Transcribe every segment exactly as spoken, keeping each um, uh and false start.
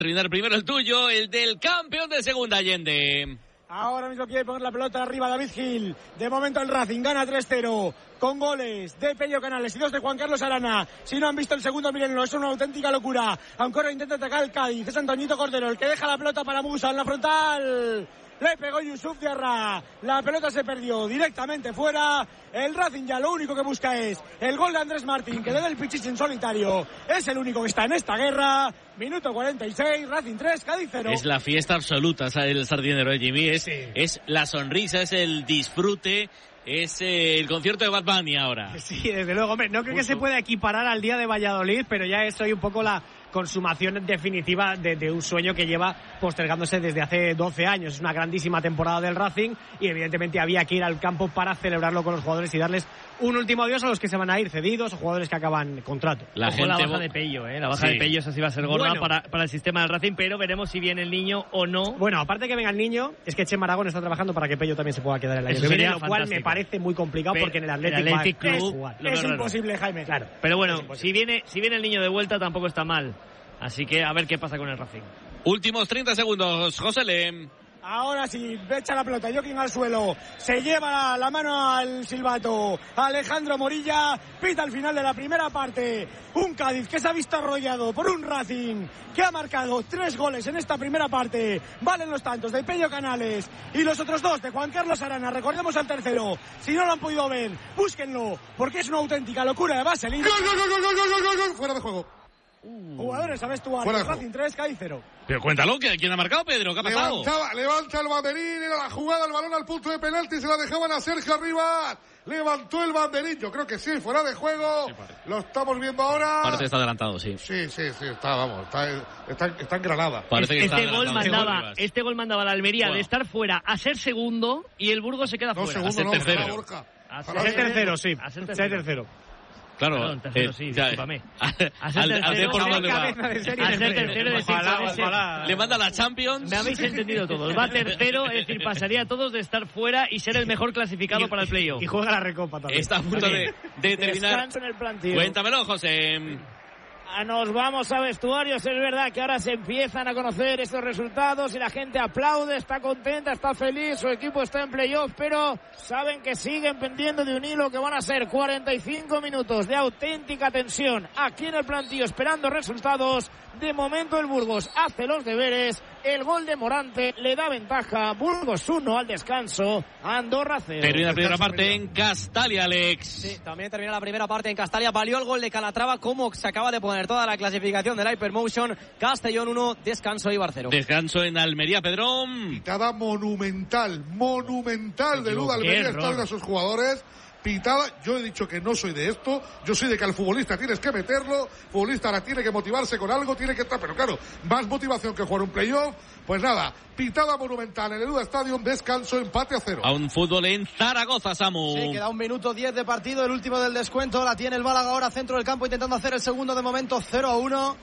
Terminar primero el tuyo, el del campeón de segunda, Allende. Ahora mismo quiere poner la pelota arriba David Gil. De momento el Racing gana tres cero. Con goles de Pello Canales y dos de Juan Carlos Arana. Si no han visto el segundo, mírenlo, es una auténtica locura. Aunque ahora intenta atacar el Cádiz. Es Antoñito Cordero el que deja la pelota para Musa en la frontal. Le pegó Yusuf Diarra. La pelota se perdió directamente fuera. El Racing ya lo único que busca es el gol de Andrés Martín, que le da el pichichi en solitario. Es el único que está en esta guerra. Minuto cuarenta y seis, Racing tres, Cádiz cero. Es la fiesta absoluta, el sardinero de Jimmy. Es, sí. es la sonrisa, es el disfrute. Es eh, el concierto de Bad Bunny ahora. Sí, desde luego. Hombre, no creo Justo. que se pueda equiparar al día de Valladolid, pero ya es hoy un poco la consumación definitiva de, de un sueño que lleva postergándose desde hace doce años. Es una grandísima temporada del Racing y evidentemente había que ir al campo para celebrarlo con los jugadores y darles un último adiós a los que se van a ir cedidos o jugadores que acaban contrato. La, Ojo, gente... la baja de Pello, ¿eh? La baja sí. de Pello, esa sí va a ser gorda bueno, para, para el sistema del Racing, pero veremos si viene el niño o no. Bueno, aparte de que venga el niño, es que Chema Aragón está trabajando para que Pello también se pueda quedar en el año que viene, lo cual fantástico. Me parece muy complicado pero porque en el Athletic, el Athletic Club es, es imposible, Jaime. Claro, pero bueno, si viene, si viene el niño de vuelta tampoco está mal. Así que a ver qué pasa con el Racing. Últimos treinta segundos, José Lem. Ahora sí, echa la pelota, Joaquín al suelo, se lleva la mano al silbato, Alejandro Morilla, pita al final de la primera parte, un Cádiz que se ha visto arrollado por un Racing que ha marcado tres goles en esta primera parte, valen los tantos de Pello Canales y los otros dos de Juan Carlos Arana, recordemos al tercero, si no lo han podido ver, búsquenlo, porque es una auténtica locura de Vaselín. ¡Gol, gol, gol, gol, gol, gol, gol, gol! ¡Fuera de juego! Uh, Jugadores, ¿sabes tú? Racing tres, Cádiz cero. Pero cuéntalo, ¿quién ha marcado, Pedro? ¿Qué ha pasado? Levantaba, levanta el banderín, era la jugada, el balón al punto de penalti, se la dejaban a Sergio Arribas. Levantó el banderín, yo creo que sí, fuera de juego. Sí, lo estamos viendo ahora. Parece que está adelantado, sí. Sí, sí, sí, está, vamos, está, está, está en Granada. Parece que este, está gol mandaba, este gol mandaba a la Almería bueno. de estar fuera a ser segundo y el Burgos se queda no, fuera. Segundo, a ser no, tercero. A ser, a ser tercero, sí. A ser tercero. tercero. Claro, Perdón, tercero, eh, sí, ya, discúlpame. A ser tercero, al, al Depor, de a ser tercero de ojalá, ojalá. Le manda la Champions. Me habéis entendido todos. Va tercero, es decir, pasaría a todos de estar fuera y ser el mejor clasificado y, para el playoff. Y juega la Recopa también. Está a punto de, de terminar. En el plantío. Cuéntamelo, José. Nos vamos a vestuarios, es verdad que ahora se empiezan a conocer estos resultados y la gente aplaude, está contenta, está feliz, su equipo está en playoff, pero saben que siguen pendiendo de un hilo que van a ser cuarenta y cinco minutos de auténtica tensión aquí en el plantío esperando resultados. De momento el Burgos hace los deberes, el gol de Morante le da ventaja, Burgos uno al descanso, Andorra cero. Termina la primera parte en Castalia, Alex. Sí, también termina la primera parte en Castalia, valió el gol de Calatrava como se acaba de poner toda la clasificación del Hypermotion. Castellón uno, descanso Eibar cero. Descanso en Almería, Pedrón. Pitada monumental, monumental de Luz Almería, están a sus jugadores. Pitada, yo he dicho que no soy de esto, yo soy de que al futbolista tienes que meterlo, el futbolista ahora tiene que motivarse con algo, tiene que estar, pero claro, más motivación que jugar un playoff, pues nada, pitada monumental en el Uda Stadium, descanso, empate a cero. A un fútbol en Zaragoza, Samu. Sí, queda un minuto diez de partido, el último del descuento, la tiene el Málaga ahora centro del campo intentando hacer el segundo de momento, cero a uno.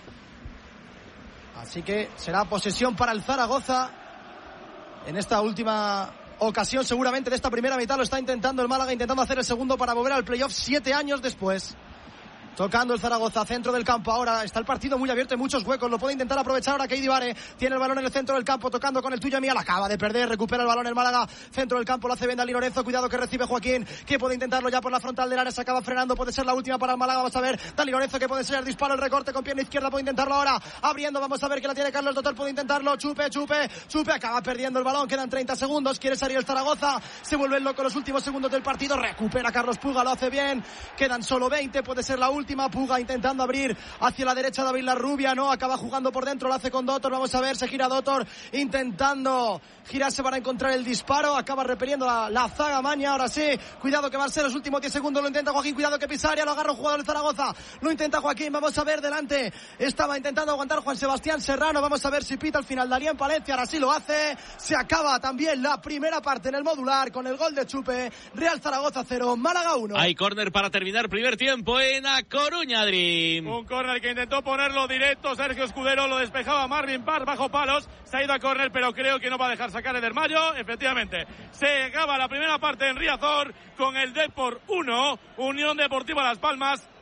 Así que será posesión para el Zaragoza en esta última ocasión seguramente de esta primera mitad. Lo está intentando el Málaga, intentando hacer el segundo para volver al playoff siete años después. Tocando el Zaragoza, centro del campo. Ahora está el partido muy abierto, hay muchos huecos. Lo puede intentar aprovechar ahora Keidi Bare. Tiene el balón en el centro del campo, tocando con el tuyo Mía. La acaba de perder, recupera el balón el Málaga. Centro del campo, lo hace bien Dani Lorenzo. Cuidado que recibe Joaquín, que puede intentarlo ya por la frontal del área. Se acaba frenando, puede ser la última para el Málaga. Vamos a ver, Dani Lorenzo que puede ser el disparo, el recorte con pierna izquierda. Puede intentarlo ahora, abriendo. Vamos a ver que la tiene Carlos Dotor. Puede intentarlo, chupe, chupe, chupe. Acaba perdiendo el balón, quedan treinta segundos. Quiere salir el Zaragoza, se vuelve loco los últimos segundos del partido. Recupera Carlos Puga, lo hace bien. Quedan solo veinte, puede ser la última. Puga intenta abrir hacia la derecha David Larrubia, no, acaba jugando por dentro, lo hace con Dotor, vamos a ver, se gira Dotor intentando girarse para encontrar el disparo, acaba repeliendo la, la zaga Maña, ahora sí, cuidado que va a ser los últimos diez segundos, lo intenta Joaquín, cuidado que Pisaria, lo agarra un jugador de Zaragoza, lo intenta Joaquín, vamos a ver, delante estaba intentando aguantar Juan Sebastián Serrano, vamos a ver si pita al final Darío en Palencia, ahora sí lo hace, se acaba también la primera parte en el modular con el gol de Chupe, Real Zaragoza cero, Málaga uno. Hay córner para terminar primer tiempo en A Coruña, Adri. Un córner que intentó ponerlo directo Sergio Escudero, lo despejaba Marvin Parr bajo palos, se ha ido a córner pero creo que no va a dejar sacar el Hermayo, efectivamente. Se acaba la primera parte en Riazor con el Depor uno, Unión Deportiva Las Palmas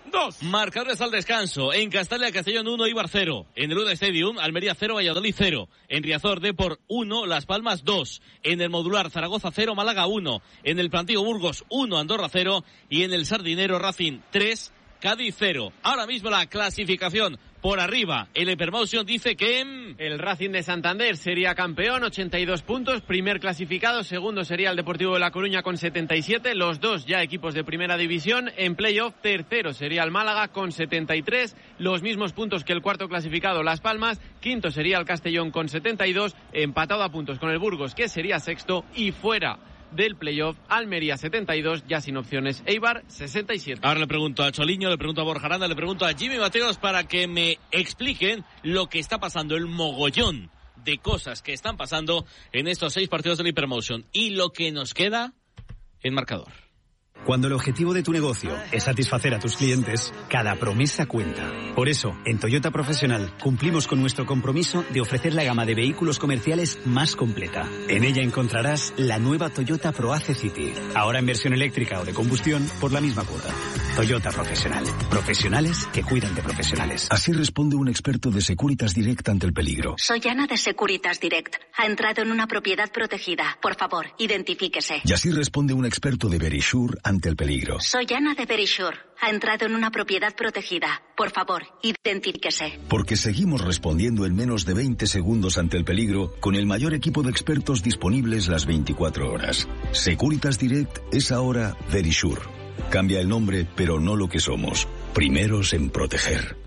dos. Marcadores al descanso. En Castalia, Castellón uno, Eibar cero. En el U D Stadium, Almería cero, Valladolid cero. En Riazor, Depor uno, Las Palmas dos. En el Modular, Zaragoza cero, Málaga uno. En el Plantío, Burgos uno, Andorra cero. Y en el Sardinero, Racing tres, Cádiz cero. Ahora mismo la clasificación por arriba. El Hypermotion dice que el Racing de Santander sería campeón, ochenta y dos puntos, primer clasificado, segundo sería el Deportivo de La Coruña con setenta y siete, los dos ya equipos de primera división. En playoff, tercero sería el Málaga con setenta y tres, los mismos puntos que el cuarto clasificado, Las Palmas. Quinto sería el Castellón con setenta y dos, empatado a puntos con el Burgos, que sería sexto, y fuera del playoff, Almería setenta y dos, ya sin opciones, Eibar sesenta y siete. Ahora le pregunto a Choliño, le pregunto a Borja Aranda, le pregunto a Jimmy Mateos para que me expliquen lo que está pasando, el mogollón de cosas que están pasando en estos seis partidos del Hypermotion y lo que nos queda en marcador. Cuando el objetivo de tu negocio es satisfacer a tus clientes, cada promesa cuenta. Por eso, en Toyota Profesional cumplimos con nuestro compromiso de ofrecer la gama de vehículos comerciales más completa. En ella encontrarás la nueva Toyota ProAce City, ahora en versión eléctrica o de combustión por la misma cuota. Toyota Profesional. Profesionales que cuidan de profesionales. Así responde un experto de Securitas Direct ante el peligro. Soy Ana de Securitas Direct. Ha entrado en una propiedad protegida. Por favor, identifíquese. Y así responde un experto de Verisure ante el peligro. Soy Ana de Verisure. Ha entrado en una propiedad protegida. Por favor, identifíquese. Porque seguimos respondiendo en menos de veinte segundos ante el peligro con el mayor equipo de expertos disponibles las veinticuatro horas. Securitas Direct es ahora Verisure. Cambia el nombre, pero no lo que somos. Primeros en proteger.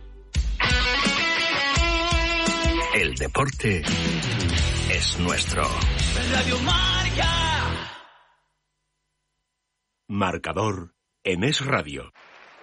El deporte es nuestro. Radio Marca. Marcador en Es Radio.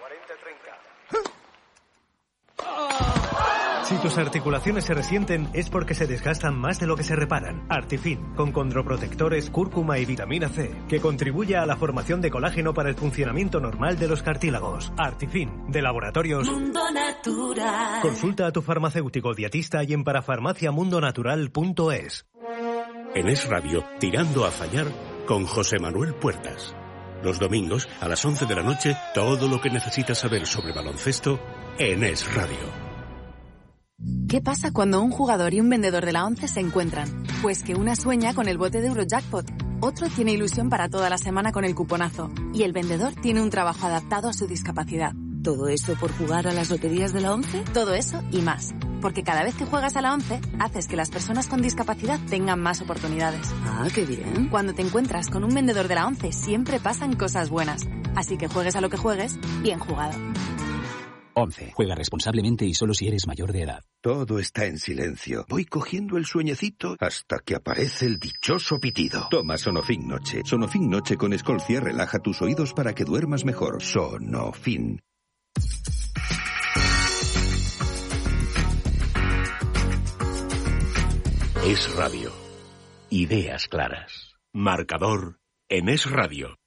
Si tus articulaciones se resienten es porque se desgastan más de lo que se reparan. Artifin, con condroprotectores, cúrcuma y vitamina C, que contribuye a la formación de colágeno para el funcionamiento normal de los cartílagos. Artifin, de Laboratorios Mundo Natural. Consulta a tu farmacéutico dietista y en parafarmaciamundonatural punto es. En Es Radio, tirando a fallar con José Manuel Puertas. Los domingos, a las once de la noche, todo lo que necesitas saber sobre baloncesto en Es Radio. ¿Qué pasa cuando un jugador y un vendedor de la ONCE se encuentran? Pues que una sueña con el bote de Eurojackpot, otro tiene ilusión para toda la semana con el cuponazo y el vendedor tiene un trabajo adaptado a su discapacidad. ¿Todo eso por jugar a las loterías de la ONCE? Todo eso y más. Porque cada vez que juegas a la ONCE, haces que las personas con discapacidad tengan más oportunidades. Ah, qué bien. Cuando te encuentras con un vendedor de la ONCE, siempre pasan cosas buenas. Así que juegues a lo que juegues, bien jugado. once. Juega responsablemente y solo si eres mayor de edad. Todo está en silencio. Voy cogiendo el sueñecito hasta que aparece el dichoso pitido. Toma Sonofin Noche. Sonofin Noche con Escolcia relaja tus oídos para que duermas mejor. Sonofin. Es Radio. Ideas claras. Marcador en Es Radio.